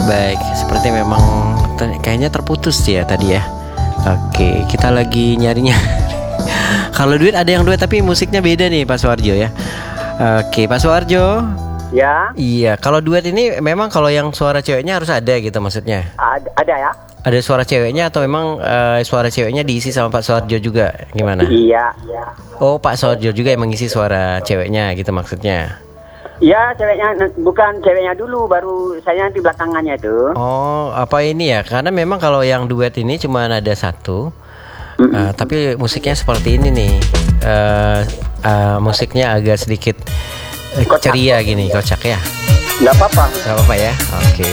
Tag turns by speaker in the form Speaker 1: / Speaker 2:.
Speaker 1: Baik, seperti memang kayaknya terputus ya tadi ya. Oke, kita lagi nyarinya. Kalau duet ada yang duet tapi musiknya beda nih Pak Suharjo ya. Oke, Pak Suharjo.
Speaker 2: Ya,
Speaker 1: Iya, kalau duet ini memang kalau yang suara ceweknya harus ada gitu maksudnya.
Speaker 2: ada ya.
Speaker 1: Ada suara ceweknya atau memang suara ceweknya diisi sama Pak Suharjo juga? Gimana?
Speaker 2: Iya.
Speaker 1: Oh, Pak Suharjo juga yang mengisi suara ceweknya gitu maksudnya.
Speaker 2: Iya, ceweknya, bukan ceweknya dulu, baru saya nanti belakangannya itu.
Speaker 1: Oh, apa ini ya? Karena memang kalau yang duet ini cuma ada satu, tapi musiknya seperti ini nih. Musiknya agak sedikit ceria gini, kocak ya.
Speaker 2: Nggak apa-apa.
Speaker 1: Gak apa-apa ya. Oke.